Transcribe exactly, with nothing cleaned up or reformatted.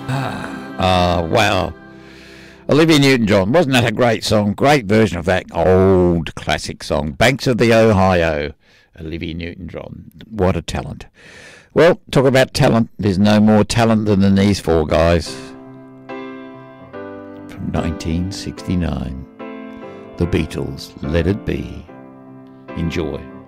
Ah, wow. Olivia Newton-John, wasn't that a great song? Great version of that old classic song, Banks of the Ohio. Olivia Newton-John, what a talent. Well, talk about talent, there's no more talent than these four guys. From nineteen sixty-nine, The Beatles, Let It Be. Enjoy.